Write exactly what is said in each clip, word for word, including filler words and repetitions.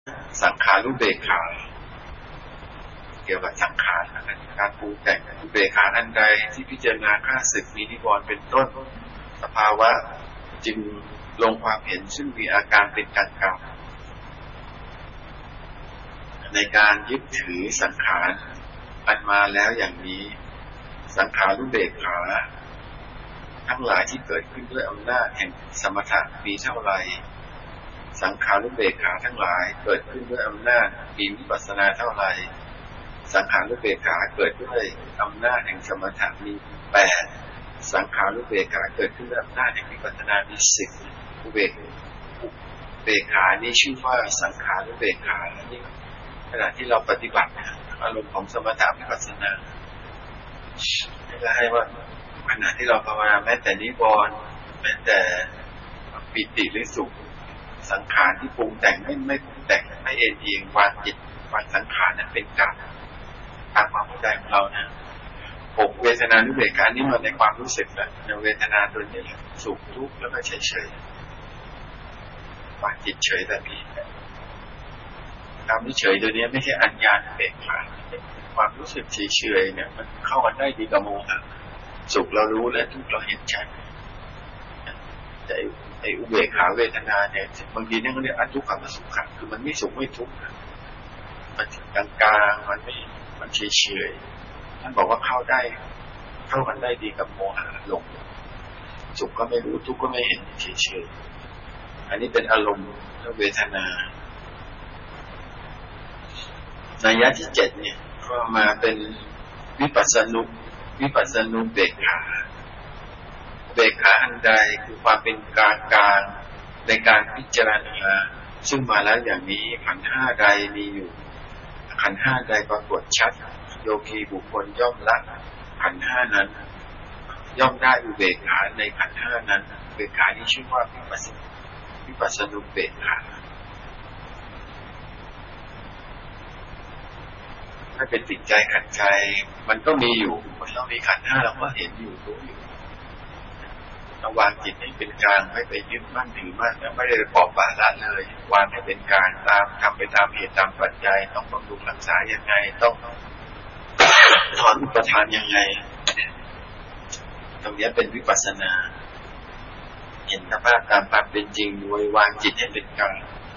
สังขารุเบกขาเกี่ยวกับสังขารการปรุงแต่งอุเบกขาอันใดที่พิจารณาข้าศึกมีนิวรณ์เป็นต้นสภาวะจึงลงความเห็นซึ่งมีอาการเป็นกลางกลางในการยึดถือสังขารอันมาแล้วอย่างนี้สังขารุเบกขาทั้งหลายที่เกิดขึ้นด้วยอำนาจแห่งสมถะมีเท่าไรสังขารุเบกขาทั้งหลายเกิดขึ้นด้วยอำนาจมีวิปัสสนาเท่าไรสังขารุเบกขาเกิดด้วยอำนาจแห่งสมถะมีแปดสังขารุเบกขาเกิดขึ้นด้วยอำนาจแห่งวิปัสสนามีสิบอุเบกเบกขานี่ชื่อว่าสังขารุเบกขานี่ขณะที่เราปฏิบัติอารมณ์ของสมถะวิปัสสนาจะให้ว่าขณะที่เราภาวนาแม้แต่นิวรณ์แม้แต่ปิติหรือสุขสังขารที่ปรุงแต่งไม่ไม่ปรุงแต่งไม่เอ็นเอียงวางจิตวางสังขารนั้นเป็นกลางตามความเข้าใจของเรานะหกเวทนานุเบกขานี่มันในความรู้สึกแบบเวทนาตัวนี้สุขทุกข์แล้วก็เฉยเฉยวางจิตเฉยแบบนี้ความเฉยตัวนี้ไม่ใช่อัญญาณเบกขาความรู้สึกเฉยเฉยเนี่ยมันเข้ากันได้ดีกับโมหะสุขเรารู้และทุกข์เราเห็นชัดแต่ไอ้อุเบกขาเวทนาเนี่ยบางทีนั่นก็เรียกอทุกขมสุขะคือมันไม่สุขไม่ทุกข์มันกลางกลางมันไม่มันเฉยเฉยท่านบอกว่าเข้าได้เข้ากันได้ดีกับโมหะหลงสุขก็ไม่รู้ทุกข์ก็ไม่เห็นเฉยเฉยอันนี้เป็นอารมณ์และเวทนานัยยะที่เจ็ดเนี่ยก็มาเป็นวิปัสสนุวิปัสสนุเบกขาเบกขาอันใดคือความเป็นกลางกลางในการพิจารณาซึ่งมาแล้วอย่างนี้ขันธ์ห้าใดมีอยู่ขันธ์ห้าใดปรากฏชัดโยคีบุคคลย่อมละขันธ์ห้านั้นย่อมได้อุเบกขาในขันธ์ห้านั้นเบกขานี้ชื่อว่าวิปัสสวิปัสสนุเบกขาถ้าเป็นติดใจขัดใจมันก็มีอยู่เรามีขันธ์ห้าเราก็เห็นอยู่รู้อยู่วางจิตให้เป็นกลางไม่ไปยึดมั่นถือมั่นและไม่ได้ปล่อยปละละเลยวางให้เป็นกลางตามทำไปตามเหตุตามปัจจัยต้องบำรุงรักษายังไงต้องถอนอุปทานยังไงตรงนี้เป็นวิปัสสนาเห็นสภาพตามความเป็นจริงโดยวางจิตให้เป็นกลาง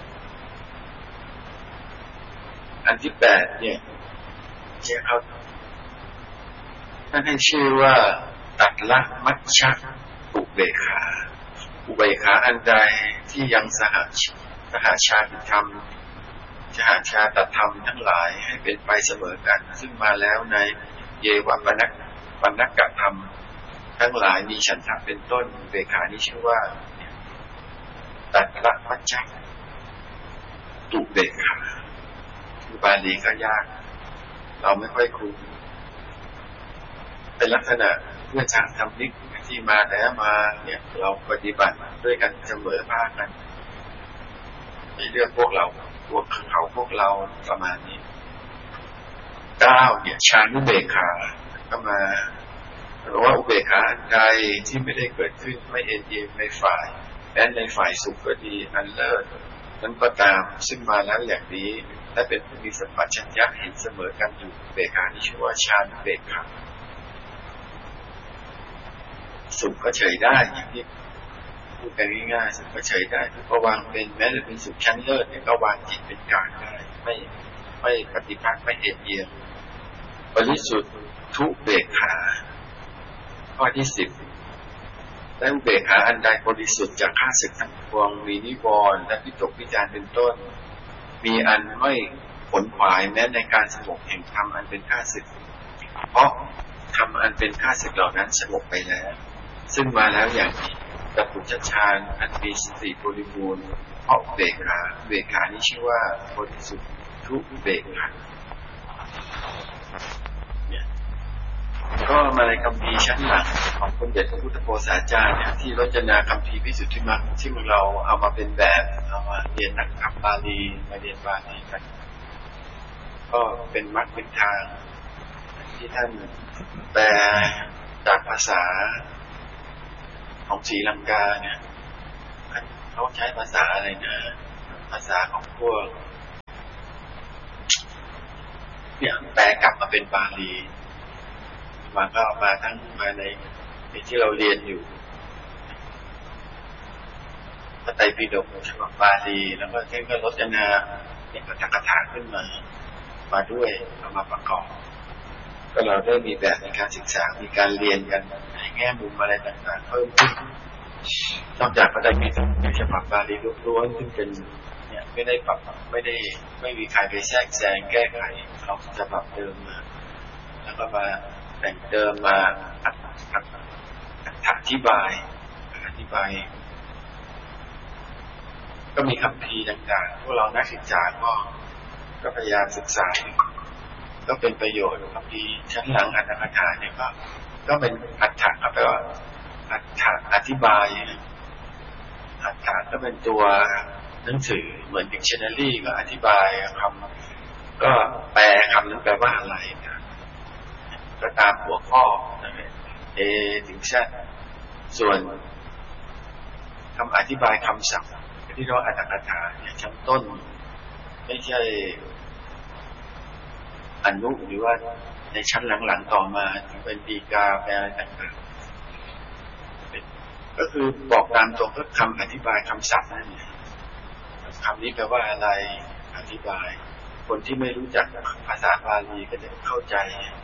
อันที่แปดเนี่ยเชื่อเขาท่านให้ชื่อว่าตัดละมัชฌะอุเบกขาอุเบกขาอันใดที่ยังสหสหชาติธรรมสหชาติธรรมทั้งหลายให้เป็นไปเสมอกันซึ่งมาแล้วในเยวปนักปนักกธรรมทั้งหลายมีฉันทะเป็นต้นอุเบกขานี้ชื่อว่าตัดละมัชฌะอุเบกขาคือบาลีก็ยากเราไม่ค่อยคุ้นเป็นลักษณะเพื่อทางธรรมนิกที่มาแล้วมาเนี่ยเราปฏิบัติด้วยกันเสมอภาคกันไม่เลือกพวกเราพวกเขาพวกเราประมาณนี้เก้าเนี่ยฌานุเบกขาก็มาหรือว่าอุเบกขาอันใดที่ไม่ได้เกิดขึ้นไม่เอ็นเอียงในฝ่ายแม้ในฝ่ายสุขก็ดีอันเลิศนั้นก็ตามซึ่งมาแล้วอย่างนี้และเป็นผู้มีสัมปชัญญะเห็นเสมอกันอยู่อุเบกขาที่ชื่อว่าฌานุเบกขาสุขก็เฉยได้อย่างที่พูดกันง่ายๆสุขก็เฉยได้ก็วางเป็นแม้จะเป็นสุขชั้นเลิศเนี่ยก็วางจิตเป็นกลางได้ไม่ไม่ปฏิภาคไม่เอ็นเอียงบริสุทธิ์ทุเบกขาข้อที่สิบและอุเบกขาอันใดบริสุทธิ์จากข้าศึกทั้งปวงมีนิวรณ์และวิตกวิจารเป็นต้นมีอันไม่ผลขวายแม้ในการสงบแห่งธรรมอันเป็นข้าศึกเพราะธรรมอันเป็นข้าศึกเหล่านั้นสงบไปแล้วซึ่งมาแล้วอย่างนี้ตปุจฌานอันมีสติบริบูรณ์เพราะเบกขาเบกขานี้ชื่อว่าบริสุทธิ์ทุเบกขาเนี่ยก็มาในคัมภีร์ชั้นหลังของสมเด็จพระพุทธโฆษาจารย์เนี่ยที่รจนาคัมภีร์วิสุทธิมรรคที่เราเอามาเป็นแบบเอามาเรียนนักขับบาลีมาเรียนบาลีกันก็เป็นมรรคเป็นทางที่ท่านแปลจากภาษาของศรีลังกาเนี่ยเขาใช้ภาษาอะไรนะภาษาของพวกเนี่ยแปลกลับมาเป็นบาลีมาก็มาทั้งมาในที่เราเรียนอยู่พระไตรปิฎกฉบับบาลีแล้วก็เช่นก็รจนาเนี่ยก็จักถาขึ้นมามาด้วยเอามาประกอบก็เราได้มีแบบในการศึกษามีการเรียนกันในแง่มุมอะไรต่างๆเพิ่มขึ้นนอกจากพระไตรปิฎกในฉบับบาลีล้วนๆซึ่งเป็นเนี่ยไม่ได้ปรับไม่ได้ไม่มีใครไปแทรกแซงแก้ไขเราฉบับเดิมมาแล้วก็มาแต่งเติมมาอธิบายอธิบายก็มีคำพีต่างๆพวกเรานักศึกษาก็ก็พยายามศึกษาก็เป็นประโยชน์คำพีชั้นหลังอัตถกถาเนี่ยก็ก็เป็นอัตถะก็แปลว่าอัตถะอธิบายอัตถะก็เป็นตัวหนังสือเหมือน dictionary ก็อธิบายคำก็แปลคำนั้นแปลว่าอะไรนะก็ตามหัวข้อเอถึงแซดส่วนคำอธิบายคำศัพท์ที่เราอัตถกถาเนี่ยชั้นต้นไม่ใช่อนุหรือว่าในชั้นหลังๆต่อมาถึงเป็นฎีกาแปลอะไรต่างๆก็คือบอกตามตรงก็คำอธิบายคำศัพท์นั่นเองคำนี้แปลว่าอะไรอธิบายคนที่ไม่รู้จักภาษาบาลีก็จะเข้าใจ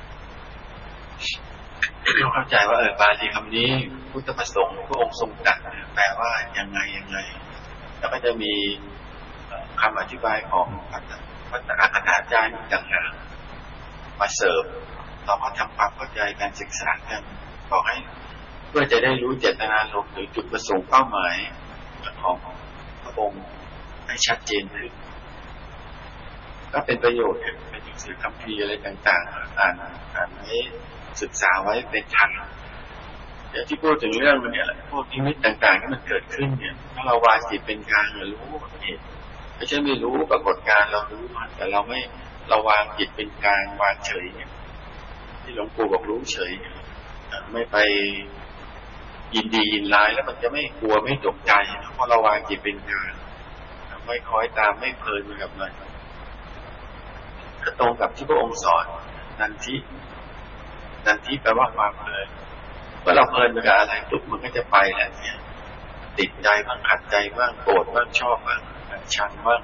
เข้าใจว่าเออบาลีคำนี้พุทธประสงค์พระองค์ทรงตรัสแปลว่ายังไงยังไงแล้วก็จะมีคำอธิบายของพระอาจารย์ต่างๆมาเสริมเราก็ทำความเข้าใจการศึกษากันบอกให้เพื่อจะได้รู้เจตนารมณ์หรือจุดประสงค์เป้าหมายของพระองค์ให้ชัดเจนขึ้นก็เป็นประโยชน์เป็นหนังสือคัมภีร์อะไรต่างๆอ่านอ่านให้ศึกษาไว้เป็นทางเดี๋ยวที่พูดถึงเรื่องมันเนี่ยแหละพวกนิมิตต่างๆที่มันเกิดขึ้นเนี่ยถ้าเราวางจิตเป็นกลางเรารู้เหตุไม่ใช่ไม่รู้ปรากฏการเรารู้แต่เราไม่เราวางจิตเป็นกลางวางเฉยเนี่ยที่หลวงปู่บอกรู้เฉยไม่ไปยินดียินร้ายแล้วมันจะไม่กลัวไม่ตกใจเพราะเราวางจิตเป็นกลางไม่คอยตามไม่เพลินไปกับมันก็ตรงกับที่พระองค์สอนนันทินันทิแปลว่าความเพลินเมื่อเราเพลินไปกับอะไรปุ๊บมันก็จะไปแหละเนี่ยติดใจบ้างขัดใจบ้างโกรธบ้างชอบบ้างชังบ้าง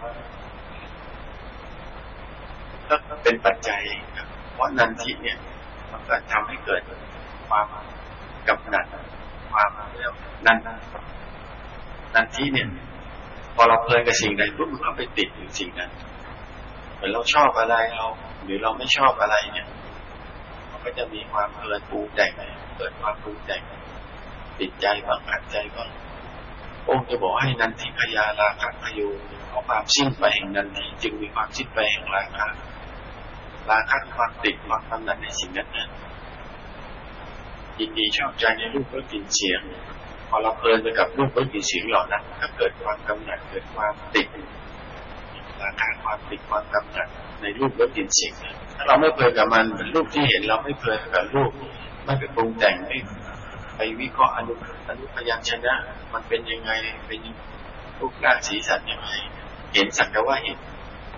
ก็เป็นปัจจัยเพราะนันทิเนี่ยมันก็ทำให้เกิดความกำหนัดความเรียกนันนันทิเนี่ยพอเราเพลินกับสิ่งใดปุ๊บมันก็ไปติดอยู่สิ่งนั้นเหมือนเราชอบอะไรเราหรือเราไม่ชอบอะไรเนี่ยมันก็จะมีความเพลินปรุงแต่งเกิดความปรุงแต่งติดใจบ้างขัดใจบ้างองค์จะบอกให้นันทิขยาราคะขโยเพราะความสิ้นไปแห่งนันทิจึงมีความสิ้นไปแห่งราคะราคะความติดความกำหนัดในสิ่งนั้นนั้นยินดีชอบใจในรูปรสกลิ่นเสียงพอเราเพลินไปกับรูปรสกลิ่นเสียงเหล่านั้นก็เกิดความกำหนัดเกิดความติดราคะความติดความกำหนัดในรูปรสกลิ่นเสียงถ้าเราไม่เพลินกับมันเหมือนรูปที่เห็นเราไม่เพลินกับรูปไม่ไปปรุงแต่งไม่ไปวิเคราะห์อนุอนุพยัญชนะมันเป็นยังไงเป็นรูปร่างสีสันยังไงเห็นสักแต่ว่าเห็น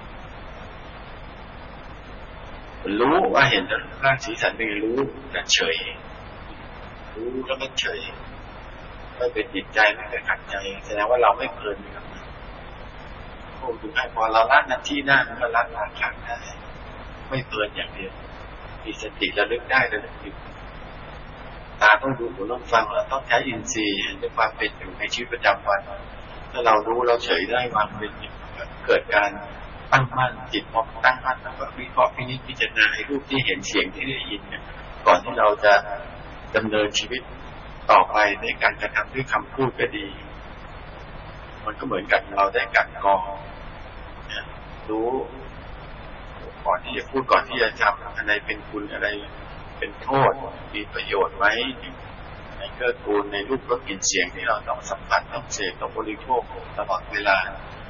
รู้ว่าเห็นแล้วร่างสีสันไม่รู้แต่เฉยรู้แล้วก็เฉยไม่เป็นจิตใจไม่เป็นขัดใจแสดงว่าเราไม่เพลินกับมันโอ้ดูให้พอเราละหน้าที่หน้ามันก็ละราคะได้ไม่เพลินอย่างเดียวมีสติระลึกได้ระลึกอยู่ตาต้องดูหูต้องฟังแล้วต้องใช้อินทรีย์ด้วยความเป็นอยู่ในชีวิตประจำวันถ้าเรารู้เราเฉยได้วางเป็นเกิดการตั้งมั่นจิตมองตั้งมั่นแล้วก็วิเคราะห์พินิจพิจารณารูปที่เห็นเสียงที่ได้ยินเนี่ยก่อนที่เราจะดำเนินชีวิตต่อไปในการกระทำด้วยคำพูดก็ดีมันก็เหมือนกับเราได้กัดกรองรู้ก่อนที่จะพูดก่อนที่จะทำอะไรเป็นคุณอะไรเป็นโทษมีประโยชน์ไหมในเกื้อกูลในรูปรสกลิ่นเสียงที่เราต้องสัมผัสต้องเสพต้องบริโภคตลอดเวลา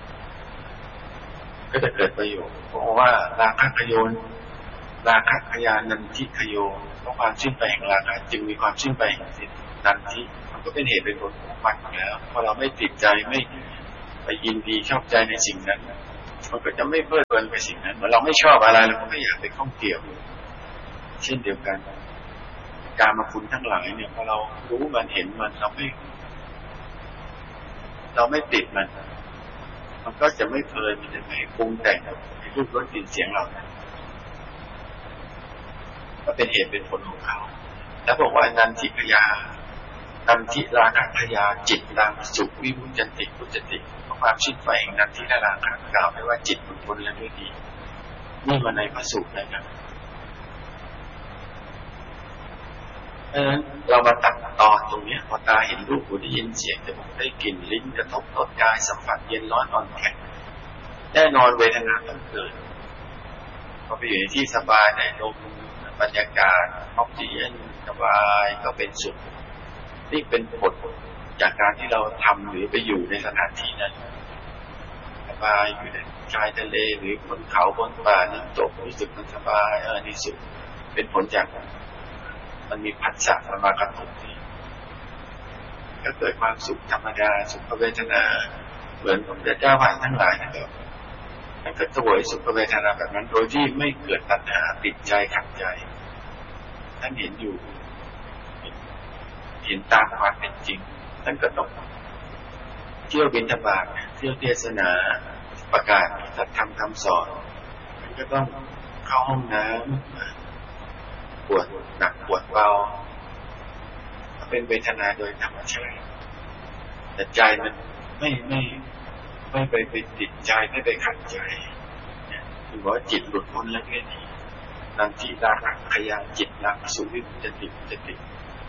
ก็จะเกิดประโยชน์เพราะว่าราคะขโยนราคะขยานันทิขโยเพราะความสิ้นไปแห่งราคะจึงมีความสิ้นไปแห่งนันทิมันก็เป็นเหตุเป็นผลของมันแล้วพอเราไม่ติดใจไม่ไปยินดีชอบใจในสิ่งนั้นมันก็จะไม่เพลิดเพลินไปสิ่งนั้นเหมือนเราไม่ชอบอะไรเราก็ไม่อยากไปข้องเกี่ยวเช่นเดียวกันการมาคุณทั้งหลายเนี่ยพอเรารู้มันเห็นมันเราไม่เราไม่ติดมันมันก็จะไม่เพลินมันจะไม่ปรุงแต่งในรูปรสกลิ่นเสียงเราก็เป็นเหตุเป็นผลของเขาแล้วบอกว่านันทิพยานันทิราคะพยาจิตดังสุขวิมุตติพุจติความสิ้นไปแห่งนันทิราคะกล่าวไว้ว่าจิตบุคคลและด้วยดีนี่มาในพระสูตรนะครับเพราะฉะนั้นเรามาตัดตอนตรงนี้พอตาเห็นรูปหูได้ยินเสียงจมูกได้กลิ่นลิ้นกระทบรสกายสัมผัสเย็นร้อนอ่อนแข็งแน่นอนเวทนาต้องเกิดพอไปอยู่ในที่สบายในลมบรรยากาศออกซิเจนสบายก็เป็นสุขนี่เป็นผลจากการที่เราทำหรือไปอยู่ในสถานที่นั้นสบายอยู่ในชายทะเลหรือบนเขาบนป่าน้ำตกรู้สึกมันสบายเออนี่สุขเป็นผลจากมันมีผัสสะมากระทบที่ก็เกิดความสุขธรรมดาสุขเวทนาเหมือนพระเจ้าผ่านทั้งหลายนะครับมันก็เสวยสุขเวทนาแบบนั้นโดยที่ไม่เกิดตัณหาติดใจขัดใจท่านเห็นอยู่เห็นตามความเป็นจริงท่านก็ต้องเที่ยวบิณฑบาตเที่ยวเทศนาประกาศสัจธรรมคำสอนท่านก็ต้องเข้าห้องน้ำปวดหนักปวดเบาเป็นเวทนาโดยธรรมชาติแต่ใจมันไม่ไม่ไม่ไปไปติดใจไม่ไปขัดใจคือว่าจิตหลุดพ้นแล้วแค่นี้นันทิราคะพยาจิตรักสุวิมุตติพุจติ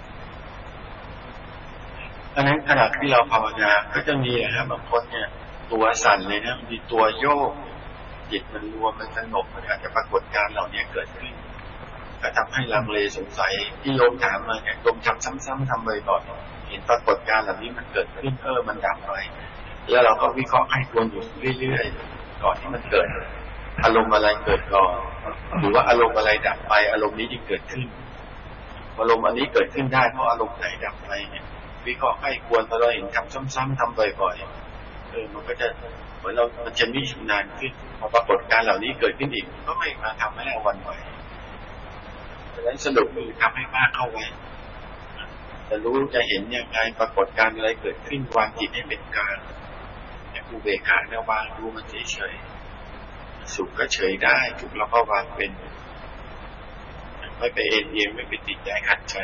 ดังนั้นขณะที่เราภาวนาก็จะมีนะครับบางคนเนี่ยตัวสั่นเลยนะมีตัวโยกจิตมันรวมมันสงบมันอาจจะปรากฏการณ์เหล่านี้เกิดขึ้นก็ทำให้ลังเลสงสัยที่โยมถามมาเนี่ยโยมทำซ้ำๆทำบ่อยๆเห็นปรากฏการณ์เหล่านี้มันเกิดขึ้นเออมันดับไปแล้วเราก็วิเคราะห์ให้ควรอยู่เรื่อยๆก่อนที่มันเกิดอารมณ์อะไรเกิดก่อนหรือว่าอารมณ์อะไรดับไปอารมณ์นี้ที่เกิดขึ้นอารมณ์อันนี้เกิดขึ้นได้เพราะอารมณ์ไหนดับไปเนี่ยวิเคราะห์ให้ควรพอเราเห็นทำซ้ำๆทำบ่อยๆเออมันก็จะเหมือนเรามันจะมีชำนาญขึ้นพอปรากฏการณ์เหล่านี้เกิดขึ้นอีกก็ไม่มาทำให้เราหวั่นไหวดังนั้นสรุปคือทำให้มากเข้าไว้จะรู้จะเห็นยังไงปรากฏการณ์อะไรเกิดขึ้นวางจิตให้เป็นกลางอุเบกขาเนี่ยวางรู้มันเฉยๆสุขก็เฉยได้ทุกข์เราก็วางเป็นไม่ไปเอ็นเอียงไม่ไปติดใจขัดใจ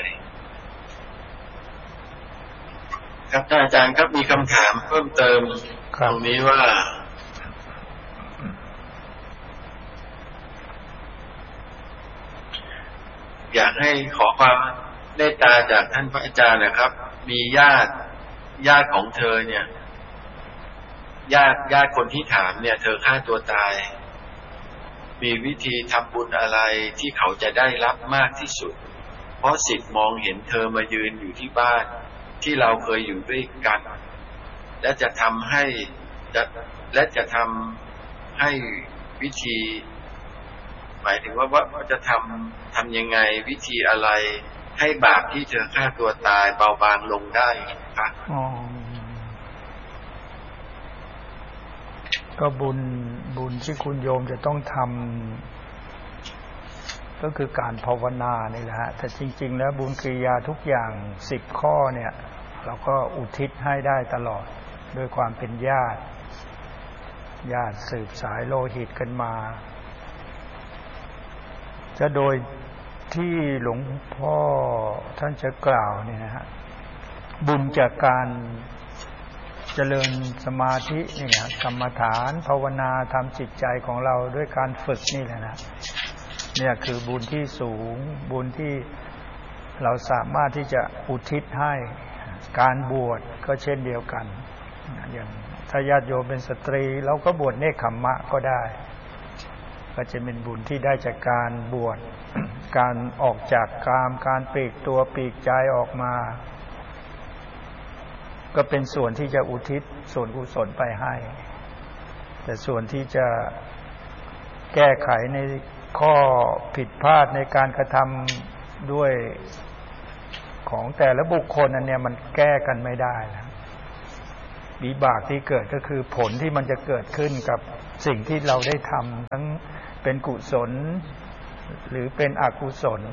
ครับท่านอาจารย์ครับมีคำถามเพิ่มเติมตรงนี้ว่าอยากให้ขอความเมตตาจากท่านพระอาจารย์นะครับมีญาติญาติของเธอเนี่ยญาติญาติคนที่ถามเนี่ยเธอฆ่าตัวตายมีวิธีทำบุญอะไรที่เขาจะได้รับมากที่สุดเพราะสิทธิ์มองเห็นเธอมายืนอยู่ที่บ้านที่เราเคยอยู่ด้วยกันและจะทำให้จะและจะทำให้วิธีหมายถึงว่าว่าจะทำทำยังไงวิธีอะไรให้บาปที่เธอฆ่าตัวตายเบาบางลงได้ครับก็บุญบุญที่คุณโยมจะต้องทำก็คือการภาวนานี่แหละฮะแต่จริงๆแล้วบุญกิริยาทุกอย่างสิบข้อเนี่ยเราก็อุทิศให้ได้ตลอดด้วยความเป็นญาติญาติสืบสายโลหิตกันมาจะโดยที่หลวงพ่อท่านจะกล่าวเนี่ยนะฮะบุญจากการเจริญสมาธินี่นะกรรมฐานภาวนาทำจิตใจของเราด้วยการฝึกนี่แหละนะเนี่ยคือบุญที่สูงบุญที่เราสามารถที่จะอุทิศให้การบวชก็เช่นเดียวกันอย่างถ้าญาติโยมเป็นสตรีเราก็บวชเนคขมมะก็ได้ก็จะเป็นบุญที่ได้จากการบวชการออกจากกามการปลีกตัวปลีกใจออกมาก็เป็นส่วนที่จะอุทิศส่วนกุศลไปให้แต่ส่วนที่จะแก้ไขในข้อผิดพลาดในการกระทำด้วยของแต่ละบุคคลอันเนี้ยมันแก้กันไม่ได้นะวิบากที่เกิดก็คือผลที่มันจะเกิดขึ้นกับสิ่งที่เราได้ทำทั้งเป็นกุศลหรือเป็นอกุศล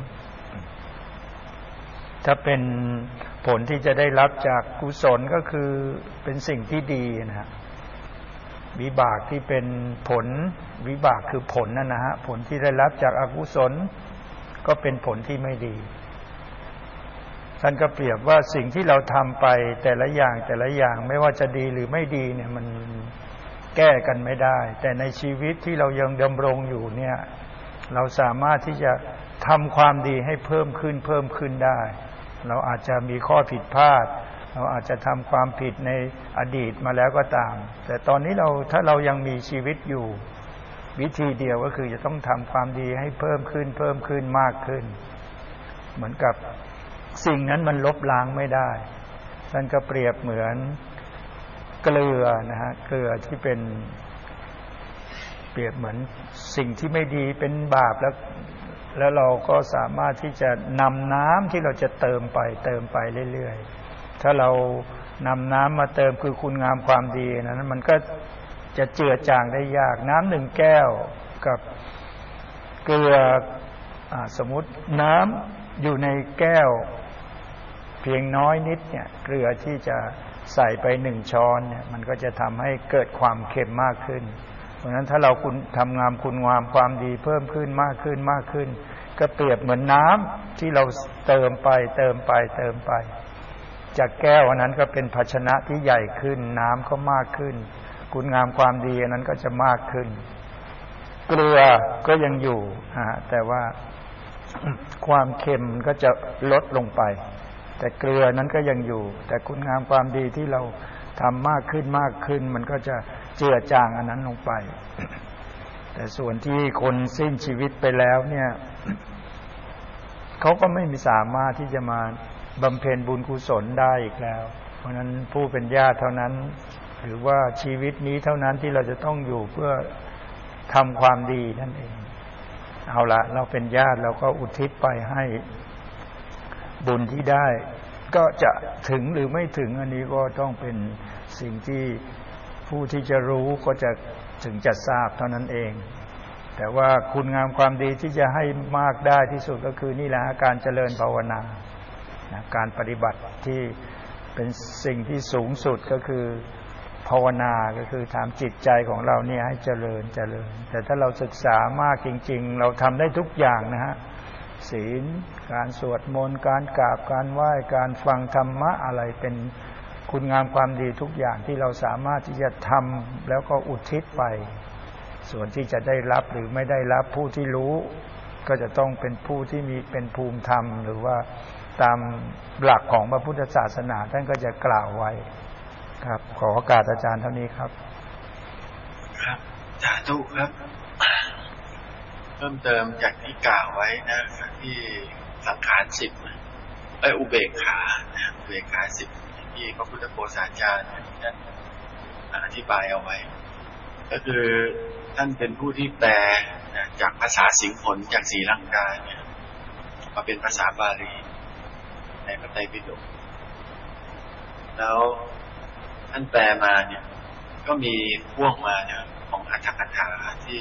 ถ้าเป็นผลที่จะได้รับจากกุศลก็คือเป็นสิ่งที่ดีนะฮะวิบากที่เป็นผลวิบากคือผลนั่นนะฮะผลที่ได้รับจากอกุศลก็เป็นผลที่ไม่ดีท่านก็เปรียบว่าสิ่งที่เราทำไปแต่ละอย่างแต่ละอย่างไม่ว่าจะดีหรือไม่ดีเนี่ยมันแก้กันไม่ได้แต่ในชีวิตที่เรายังดำรงอยู่เนี่ยเราสามารถที่จะทำความดีให้เพิ่มขึ้นเพิ่มขึ้นได้เราอาจจะมีข้อผิดพลาดเราอาจจะทำความผิดในอดีตมาแล้วก็ตามแต่ตอนนี้เราถ้าเรายังมีชีวิตอยู่วิธีเดียวก็คือจะต้องทำความดีให้เพิ่มขึ้นเพิ่มขึ้นมากขึ้นเหมือนกับสิ่งนั้นมันลบล้างไม่ได้ท่านก็เปรียบเหมือนเกลือนะฮะเกลือที่เป็นเปรียบเหมือนสิ่งที่ไม่ดีเป็นบาปแล้วแล้วเราก็สามารถที่จะนำน้ำที่เราจะเติมไปเติมไปเรื่อยๆถ้าเรานำน้ำมาเติมคือคุณงามความดีนั้นมันก็จะเจือจางได้ยากน้ำหนึ่งแก้วกับเกลืออ่าสมมุติน้ำอยู่ในแก้วเพียงน้อยนิดเนี่ยเกลือที่จะใส่ไปหนึ่งช้อนเนี่ยมันก็จะทำให้เกิดความเค็มมากขึ้นเพราะฉะนั้นถ้าเราคุณทำงามคุณงามความดีเพิ่มขึ้นมากขึ้นมากขึ้นก็เปรียบเหมือนน้ำที่เราเติมไปเติมไปเติมไปจากแก้วอันนั้นก็เป็นภาชนะที่ใหญ่ขึ้นน้ำก็มากขึ้นคุณงามความดีอันนั้นก็จะมากขึ้นเกลือก็ยังอยู่ฮะแต่ว่าความเค็มก็จะลดลงไปแต่เกลือนั้นก็ยังอยู่แต่คุณงามความดีที่เราทำมากขึ้นมากขึ้นมันก็จะเจือจางอันนั้นลงไปแต่ส่วนที่คนสิ้นชีวิตไปแล้วเนี่ยเขาก็ไม่มีสามารถที่จะมาบำเพ็ญบุญกุศลได้อีกแล้วเพราะนั้นผู้เป็นญาติเท่านั้นหรือว่าชีวิตนี้เท่านั้นที่เราจะต้องอยู่เพื่อทำความดีนั่นเองเอาละเราเป็นญาติเราก็อุทิศไปให้บุญที่ได้ก็จะถึงหรือไม่ถึงอันนี้ก็ต้องเป็นสิ่งที่ผู้ที่จะรู้ก็จะถึงจะทราบเท่านั้นเองแต่ว่าคุณงามความดีที่จะให้มากได้ที่สุดก็คือนี่แหละการเจริญภาวนาการปฏิบัติที่เป็นสิ่งที่สูงสุดก็คือภาวนาก็คือทำจิตใจของเราเนี่ยให้เจริญเจริญแต่ถ้าเราศึกษามากจริงๆเราทำได้ทุกอย่างนะฮะศีลการสวดมนต์การกราบการไหว้การฟังธรรมะอะไรเป็นคุณงามความดีทุกอย่างที่เราสามารถที่จะทำแล้วก็อุทิศไปส่วนที่จะได้รับหรือไม่ได้รับผู้ที่รู้ก็จะต้องเป็นผู้ที่มีเป็นภูมิธรรมหรือว่าตามหลักของพระพุทธศาสนาท่านก็จะกล่าวไว้ครับขอโอกาสอาจารย์เท่านี้ครับครับสาธุครับเพิ่มเติมจากที่กล่าวไว้นะที่สังขารสิบไอ้อุเบกขาอุเบกขาสิบที่พระพุทธโฆษาจารย์ท่านอธิบายเอาไว้ก็คือท่านเป็นผู้ที่แปลจากภาษาสิงหลจากศรีลังกาเนี่ยมาเป็นภาษาบาลีในพระไตรปิฎกแล้วท่านแปลมาเนี่ยก็มีพ่วงมาเนี่ยของอรรถกถาที่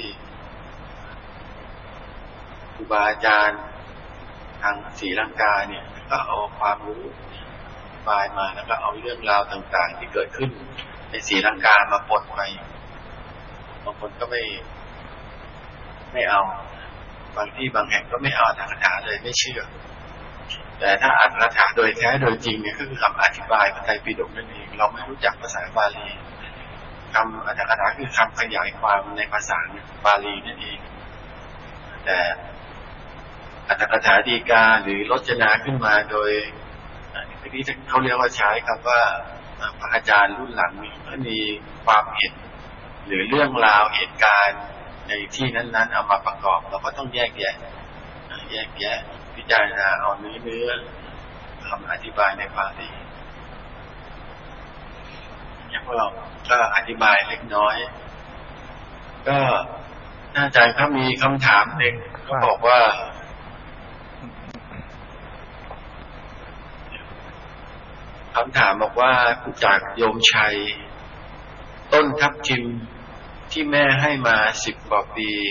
ครูบาอาจารย์ทางศรีลังกาเนี่ยก็เอาความรู้บายมาแล้วก็เอาเรื่องราวต่างๆที่เกิดขึ้นในศรีลังกามาปนไว้บางคนก็ไม่ไม่เอาบางที่บางแห่งก็ไม่เอาอรรถกถาเลยไม่เชื่อแต่ถ้าอรรถกถาโดยแท้โดยจริงเนี่ยก็คือคำอธิบายพระไตรปิฎกนั่นเองเราไม่รู้จักภาษาบาลีคำอรรถกถาคือคำขยายความในภาษาบาลีนั่นเองแต่อรรถกถาฎีกาหรือรจนาขึ้นมาโดยที่เขาเรียกว่าใช้คำว่าพระอาจารย์รุ่นหลังมีก็มีความเห็นหรือเรื่องราวเหตุการณ์ในที่นั้นๆเอามาประกอบเราก็ต้องแยกแยะแยกแยะพิจารณาเอาเนื้อเนื้อคำอธิบายในบาลีอย่างพวกเราก็อธิบายเล็กน้อยก็อาจารย์เขามีคำถามหนึ่งก็บอกว่าคำถามบอกว่าจากโยมชัยต้นทับทิมที่แม่ให้มาสิบกว่าปี